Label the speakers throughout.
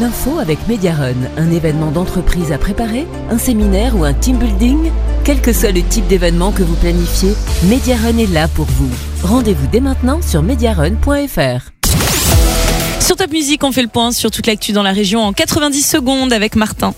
Speaker 1: L'info avec Mediarun, un événement d'entreprise à préparer, un séminaire ou un team building. Quel que soit le type d'événement que vous planifiez, Mediarun est là pour vous. Rendez-vous dès maintenant sur mediarun.fr.
Speaker 2: Sur Top Music, on fait le point sur toute l'actu dans la région en 90 secondes avec Martin.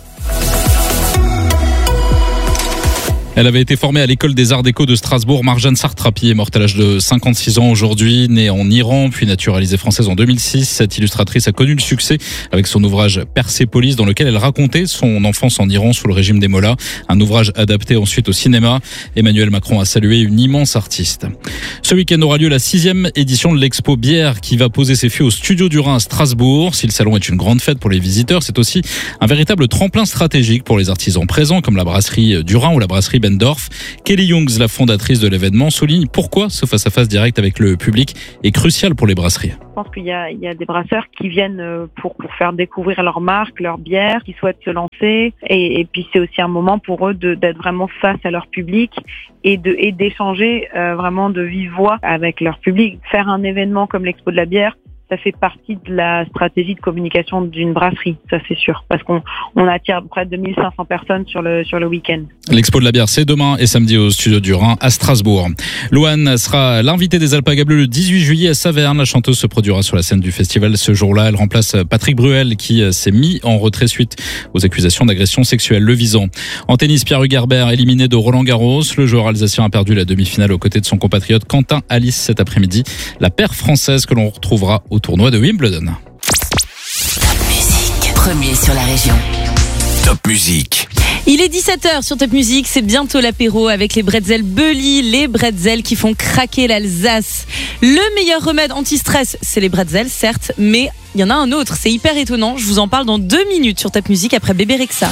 Speaker 3: Elle avait été formée à l'école des arts déco de Strasbourg. Marjane Sartrapi est morte à l'âge de 56 ans aujourd'hui. Née en Iran, puis naturalisée française en 2006, cette illustratrice a connu le succès avec son ouvrage Persépolis, dans lequel elle racontait son enfance en Iran sous le régime des Mollahs. Un ouvrage adapté ensuite au cinéma. Emmanuel Macron a salué une immense artiste. Ce week-end aura lieu la 6e édition de l'Expo Bière qui va poser ses fûts au Studio du Rhin à Strasbourg. Si le salon est une grande fête pour les visiteurs, c'est aussi un véritable tremplin stratégique pour les artisans présents comme la brasserie du Rhin ou la brasserie Bendorf. Kelly Youngs, la fondatrice de l'événement, souligne pourquoi ce face-à-face direct avec le public est crucial pour les brasseries.
Speaker 4: Je pense qu'il y a des brasseurs qui viennent pour faire découvrir leur marque, leur bière, qui souhaitent se lancer. Et puis c'est aussi un moment pour eux d'être vraiment face à leur public et d'échanger vraiment de vive voix avec leur public. Faire un événement comme l'Expo de la bière, ça fait partie de la stratégie de communication d'une brasserie, ça c'est sûr, parce qu'on attire près de 2500 personnes sur le week-end.
Speaker 3: L'Expo de la bière, c'est demain et samedi au Studio du Rhin à Strasbourg. Louane sera l'invitée des Alpagas Bleues le 18 juillet à Saverne. La chanteuse se produira sur la scène du festival ce jour-là. Elle remplace Patrick Bruel qui s'est mis en retrait suite aux accusations d'agression sexuelle le visant. En tennis, Pierre Hugerbert éliminé de Roland-Garros. Le joueur alsacien a perdu la demi-finale aux côtés de son compatriote Quentin Alice cet après-midi. La paire française que l'on retrouvera au tournoi de Wimbledon.
Speaker 1: Top Music, premier sur la région.
Speaker 5: Top Music.
Speaker 2: Il est 17h sur Top Music, c'est bientôt l'apéro avec les bretzels Bully, les bretzels qui font craquer l'Alsace. Le meilleur remède anti-stress, c'est les bretzels, certes, mais il y en a un autre, c'est hyper étonnant. Je vous en parle dans 2 minutes sur Top Music après Bébé Rexha.